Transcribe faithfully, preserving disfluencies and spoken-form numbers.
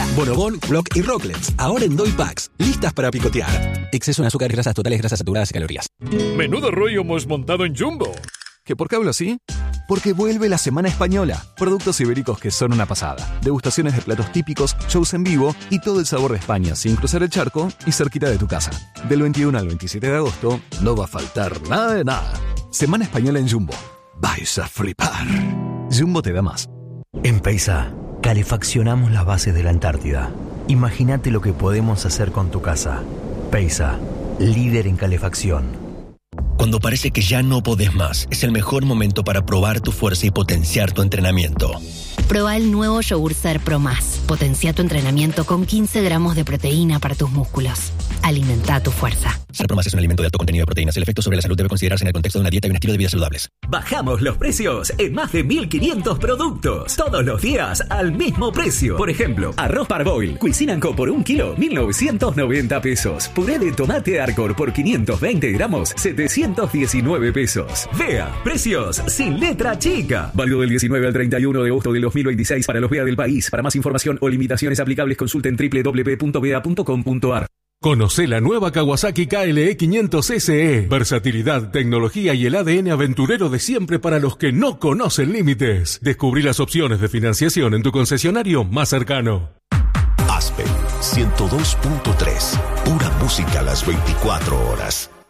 Bonobón, Block y Rocklets, ahora en Doy Packs, listas para picotear. Exceso en azúcar, grasas totales, grasas saturadas y calorías. Menudo rollo hemos montado en Jumbo. ¿Que por qué hablo así? Porque vuelve la Semana Española. Productos ibéricos que son una pasada. Degustaciones de platos típicos, shows en vivo y todo el sabor de España sin cruzar el charco y cerquita de tu casa. Del veintiuno al veintisiete de agosto no va a faltar nada de nada. Semana Española en Jumbo. Vais a flipar. Jumbo te da más. En Peisa, calefaccionamos las bases de la Antártida. Imagínate lo que podemos hacer con tu casa. Peisa, líder en calefacción. Cuando parece que ya no podés más, es el mejor momento para probar tu fuerza y potenciar tu entrenamiento. Proba el nuevo yogur Ser Pro Más. Potencia tu entrenamiento con quince gramos de proteína para tus músculos. Alimenta tu fuerza. Ser Pro Más es un alimento de alto contenido de proteínas. El efecto sobre la salud debe considerarse en el contexto de una dieta y un estilo de vida saludables. Bajamos los precios en más de mil quinientos productos. Todos los días al mismo precio. Por ejemplo, arroz Parboil, Cuisine and Co por un kilo, mil novecientos noventa pesos. Puré de tomate Arcor por quinientos veinte gramos, setecientos diecinueve pesos. Vea, precios sin letra chica. Válido del diecinueve al treinta y uno de agosto del dos mil veintiséis para los V E A del país. Para más información o limitaciones aplicables consulten doble u doble u doble u punto v e a punto com punto a r. Conoce la nueva Kawasaki K L E quinientos S E. Versatilidad, tecnología y el A D N aventurero de siempre para los que no conocen límites. Descubrí las opciones de financiación en tu concesionario más cercano. Aspen ciento dos punto tres. Pura música a las veinticuatro horas.